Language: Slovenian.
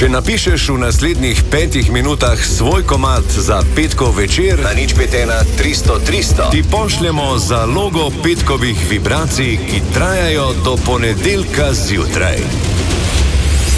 Če napišeš v naslednjih 5 minutah svoj komad za petkov večer, na 051-300-300 ti pošljemo zalogo petkovih vibracij, ki trajajo do ponedeljka zjutraj.